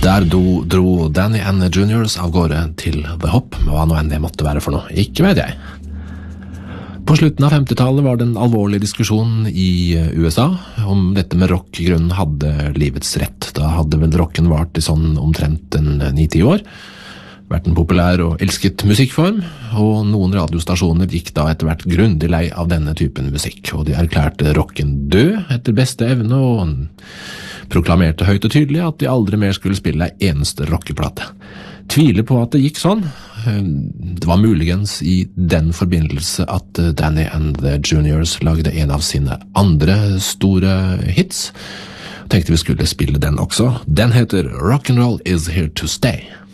Der dro Danny and the Juniors av gårde til The Hop, hva nå enn det måtte være for noe, ikke vet jeg. På slutten av 50-tallet var det en alvorlig diskusjon i USA om dette med rock i grunnen hadde livets rett. Da hadde vel rocken vart i sånn omtrent 9-10 år, vært en populær og elsket musikkform, og noen radiostasjoner gikk da etter hvert grundig lei av denne typen musikk, og de erklærte rocken død etter beste evne og proklamerte høyt og tydelig at de aldri mer skulle spille en eneste rockeplate. Tviler på at det gikk sånn. Det var muligens i den forbindelse at Danny and the Juniors lagde en av sine andre store hits. Tenkte vi skulle spille den også. Den heter Rock'n'Roll is Here to Stay.